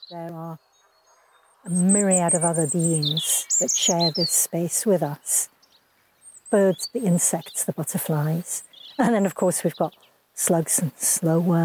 There are a myriad of other beings that share this space with us. Birds, the insects, the butterflies. And then, of course, we've got slugs and slow worms.